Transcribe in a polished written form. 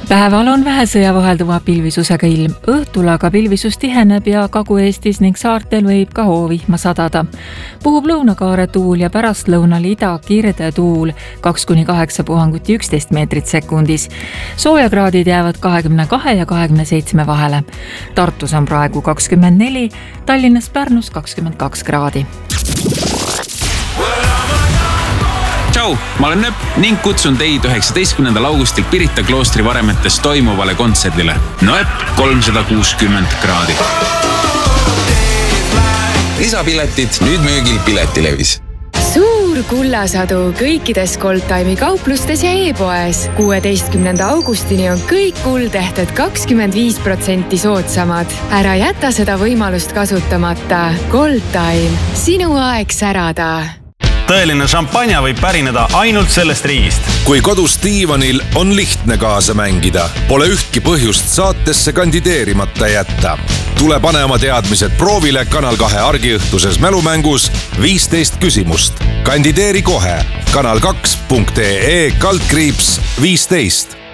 Päeval on vähe sõjavahelduva pilvisusega ilm, õhtul aga pilvisus tiheneb ja Kagu-Eestis ning saartel võib ka hoovihma sadada. Puhub lõunakaare tuul ja pärastlõunal ida kirde tuul 2-8 puhangut ja 11 meetrit sekundis. Soojakraadid jäävad 22 ja 27 vahele. Tartus on praegu 24, Tallinnas Pärnus 22 kraadi. Tšau, ma olen Nööp ning kutsun teid 19. augustil Pirita kloostri varemetes toimuvale kontserdile. Nööp 360 kraadi. Lisapiletid nüüd müügil Piletilevis. Suur kullasadu kõikides Goldtime'i kauplustes ja e-poes. 16. augustini on kõik kuldehted 25% soodsamad. Ära jäta seda võimalust kasutamata. Goldtime. Sinu aeg särada. Tõeline šampanja võib pärineda ainult sellest riigist. Kui kodus diivanil on lihtne kaasa mängida, pole ühtki põhjust saatesse kandideerimata jätta. Tule pane oma teadmised proovile Kanal 2 argiõhtuses mälumängus 15 küsimust. Kandideeri kohe kanal2.ee/15.